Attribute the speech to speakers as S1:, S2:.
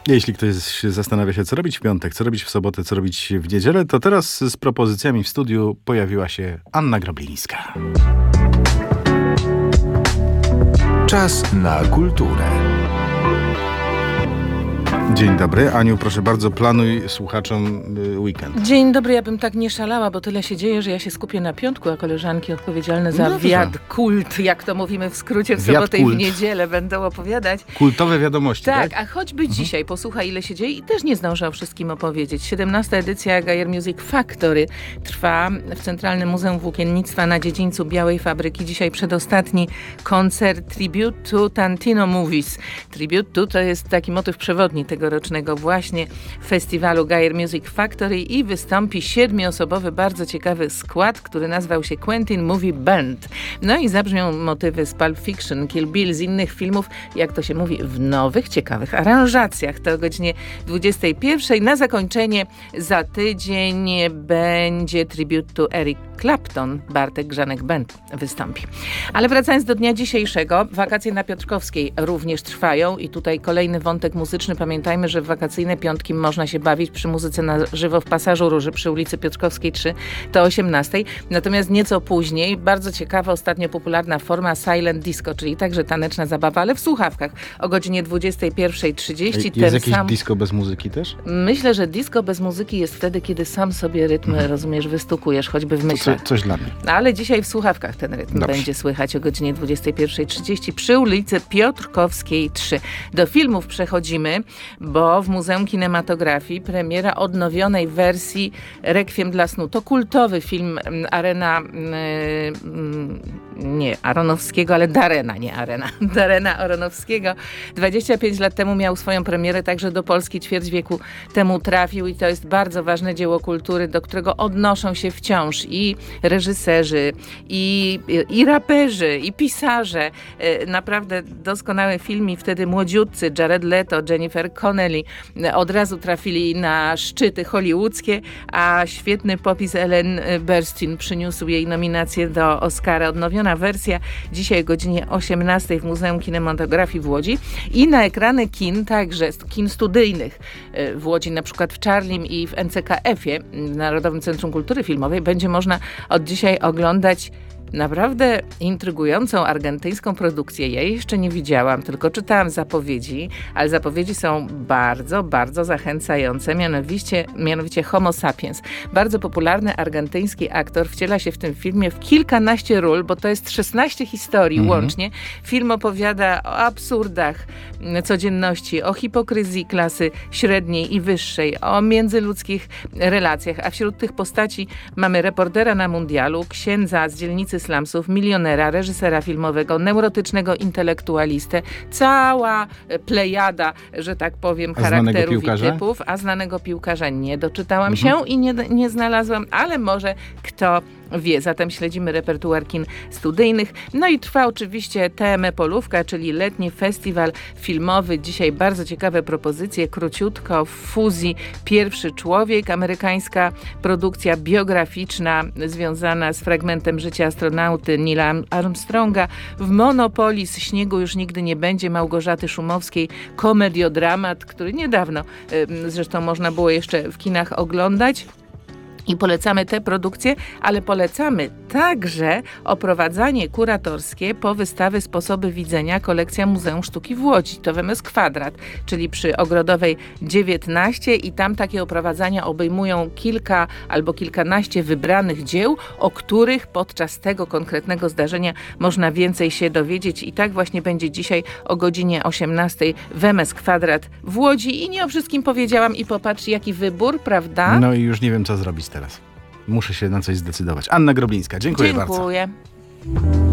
S1: Jeśli ktoś zastanawia się, co robić w piątek, co robić w sobotę, co robić w niedzielę, to teraz z propozycjami w studiu pojawiła się Anna Groblińska.
S2: Czas na kulturę.
S1: Dzień dobry. Aniu, proszę bardzo, planuj słuchaczom weekend.
S3: Dzień dobry, ja bym tak nie szalała, bo tyle się dzieje, że ja się skupię na piątku, a koleżanki odpowiedzialne za kult, jak to mówimy w skrócie, w sobotę i w niedzielę będą opowiadać.
S1: Kultowe wiadomości, tak?
S3: Tak, a choćby dzisiaj, posłuchaj, ile się dzieje i też nie zdążę o wszystkim opowiedzieć. 17. edycja Gayer Music Factory trwa w Centralnym Muzeum Włókiennictwa na dziedzińcu Białej Fabryki. Dzisiaj przedostatni koncert Tribute to Tarantino Movies. Tribute to jest taki motyw przewodni tegorocznego właśnie festiwalu Gayer Music Factory i wystąpi 7-osobowy, bardzo ciekawy skład, który nazwał się Quentin Movie Band. No i zabrzmią motywy z Pulp Fiction, Kill Bill, z innych filmów, jak to się mówi, w nowych, ciekawych aranżacjach. To o godzinie 21. Na zakończenie za tydzień będzie tribute to Eric Clapton. Bartek Grzanek Band wystąpi. Ale wracając do dnia dzisiejszego, wakacje na Piotrkowskiej również trwają i tutaj kolejny wątek muzyczny. Pamiętajmy, że w wakacyjne piątki można się bawić przy muzyce na żywo w Pasażu Róży przy ulicy Piotrkowskiej 3 do 18. Natomiast nieco później bardzo ciekawa, ostatnio popularna forma silent disco, czyli także taneczna zabawa, ale w słuchawkach o godzinie 21:30.
S1: Jest jakieś disco bez muzyki też?
S3: Myślę, że disco bez muzyki jest wtedy, kiedy sam sobie rytm, rozumiesz, wystukujesz, choćby w myślach.
S1: Coś dla mnie.
S3: Ale dzisiaj w słuchawkach ten rytm będzie słychać o godzinie 21:30 przy ulicy Piotrkowskiej 3. Do filmów przechodzimy, bo w Muzeum Kinematografii premiera odnowionej wersji Rekwiem dla snu. To kultowy film Aronowskiego, ale Darrena Aronowskiego. 25 lat temu miał swoją premierę, także do Polski ćwierć wieku temu trafił i to jest bardzo ważne dzieło kultury, do którego odnoszą się wciąż i reżyserzy, i raperzy, i pisarze. Naprawdę doskonały film i wtedy młodziutcy Jared Leto, Jennifer Connelly od razu trafili na szczyty hollywoodzkie, a świetny popis Ellen Burstyn przyniósł jej nominację do Oscara. Odnowiona wersja dzisiaj o godzinie 18 w Muzeum Kinematografii w Łodzi i na ekrany kin, także kin studyjnych w Łodzi, na przykład w Czarlim i w NCKF-ie, Narodowym Centrum Kultury Filmowej, będzie można od dzisiaj oglądać naprawdę intrygującą argentyńską produkcję. Ja jej jeszcze nie widziałam, tylko czytałam zapowiedzi, ale zapowiedzi są bardzo, bardzo zachęcające, mianowicie Homo sapiens. Bardzo popularny argentyński aktor wciela się w tym filmie w kilkanaście ról, bo to jest 16 historii łącznie. Film opowiada o absurdach codzienności, o hipokryzji klasy średniej i wyższej, o międzyludzkich relacjach, a wśród tych postaci mamy reportera na mundialu, księdza z dzielnicy slumsów, milionera, reżysera filmowego, neurotycznego intelektualistę, cała plejada, że tak powiem, charakterów i typów, a znanego piłkarza nie doczytałam się i nie znalazłam, ale może kto wie. Zatem śledzimy repertuar kin studyjnych. No i trwa oczywiście TM Polówka, czyli letni festiwal filmowy. Dzisiaj bardzo ciekawe propozycje, króciutko w fuzji Pierwszy Człowiek, amerykańska produkcja biograficzna związana z fragmentem życia astronauty Neila Armstronga. W Monopolis Śniegu już nigdy nie będzie Małgorzaty Szumowskiej, komediodramat, który niedawno zresztą można było jeszcze w kinach oglądać. I polecamy te produkcje, ale polecamy także oprowadzanie kuratorskie po wystawy Sposoby widzenia, kolekcja Muzeum Sztuki w Łodzi. To WMS Kwadrat, czyli przy Ogrodowej 19 i tam takie oprowadzania obejmują kilka albo kilkanaście wybranych dzieł, o których podczas tego konkretnego zdarzenia można więcej się dowiedzieć. I tak właśnie będzie dzisiaj o godzinie 18 WMS Kwadrat w Łodzi. I nie o wszystkim powiedziałam i popatrz, jaki wybór, prawda?
S1: No i już nie wiem, co zrobić teraz. Muszę się na coś zdecydować. Anna Groblińska, dziękuję bardzo.
S3: Dziękuję.